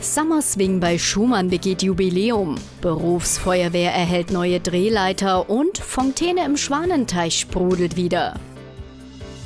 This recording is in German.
Summer Swing bei Schumann begeht Jubiläum. Berufsfeuerwehr erhält neue Drehleiter und Fontäne im Schwanenteich sprudelt wieder.